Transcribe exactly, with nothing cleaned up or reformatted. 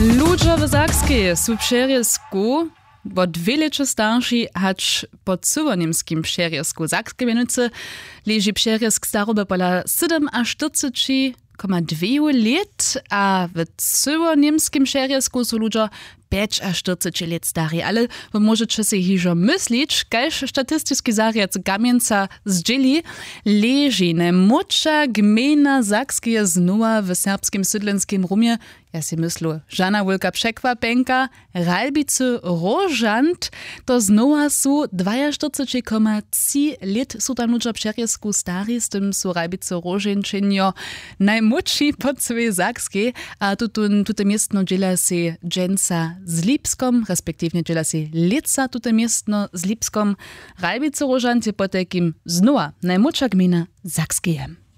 Ludzie w Sakskiej są w Przerjesku bo dwie lecze starsi, hacz pod Cyłonimskim Przerjesku Sakskiej Wienicy leży Przerjesk staroby pola siedem a czterdzieści koma dwa lat, a w Cyłonimskim Przerjesku są ludzie pięć a czterdzieści lat stari. Ale wy możecie sobie hižo myslić, kajż statystyczny zariad Kamieńca zdzieli leży najmłodsza gmina Sakskie znowa w serbskim sydlenskim rumie. Ja si myslu, żana wielka przekwapenka, Ralbicy Rożant, to znowa są czterdzieści dwa koma trzy lat są tam ludzie Przerjesku stari, z tym są Ralbicy Rożančenjo najmłodsi pod całej Sakskiej, a tutun, tutaj miestno dziela się dżęca z Lipskom, respektywnie dziela się Lica tutaj miestno z Lipskom. Ralbicy Rożant je po takim znowa najmłodsza gmina Sakskiej.